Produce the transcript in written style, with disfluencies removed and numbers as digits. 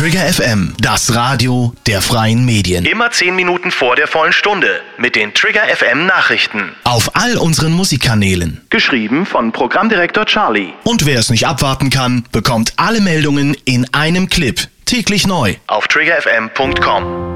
Trigger FM, das Radio der freien Medien. Immer 10 Minuten vor der vollen Stunde mit den Trigger FM Nachrichten. Auf all unseren Musikkanälen. Geschrieben von Programmdirektor Charlie. Und wer es nicht abwarten kann, bekommt alle Meldungen in einem Clip. Täglich neu. Auf triggerfm.com.